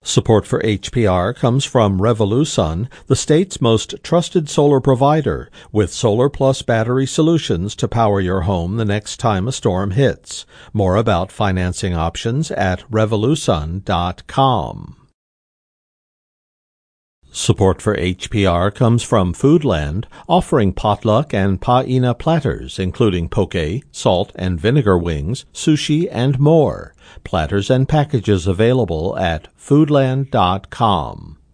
Support for HPR comes from Revolusun, the state's most trusted solar provider, with Solar Plus battery solutions to power your home the next time a storm hits. More about financing options at revolusun.com. Support for HPR comes from Foodland, offering potluck and paella platters, including poke, salt and vinegar wings, sushi, and more. Platters and packages available at foodland.com.